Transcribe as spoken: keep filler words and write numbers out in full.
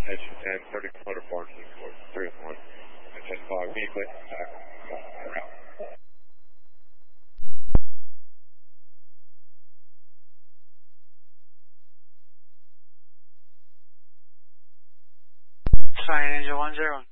Engine ten, thirty kilometer bar, three one. ten five, immediately. Around. Fine, engine one zero.